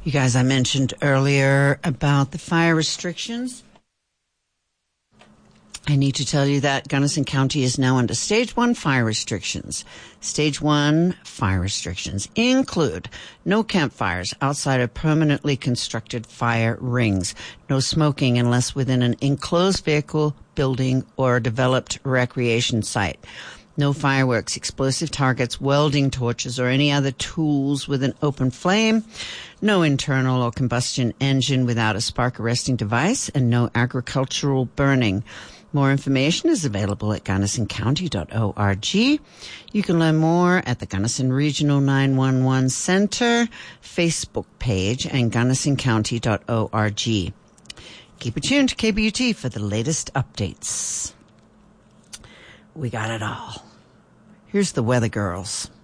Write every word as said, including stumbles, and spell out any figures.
You guys, I mentioned earlier about the fire restrictions. I need to tell you that Gunnison County is now under stage one fire restrictions. Stage one fire restrictions include no campfires outside of permanently constructed fire rings, no smoking unless within an enclosed vehicle, building, or developed recreation site. No fireworks, explosive targets, welding torches, or any other tools with an open flame. No internal or combustion engine without a spark arresting device, and no agricultural burning. More information is available at gunnison county dot org. You can learn more at the Gunnison Regional nine one one Center Facebook page and gunnison county dot org. Keep it tuned to K B U T for the latest updates. We got it all. Here's the Weather Girls.